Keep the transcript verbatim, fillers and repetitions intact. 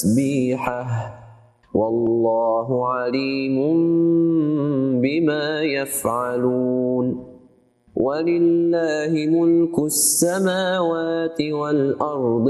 تسبيحه والله عليم بما يفعلون ولله ملك السماوات والأرض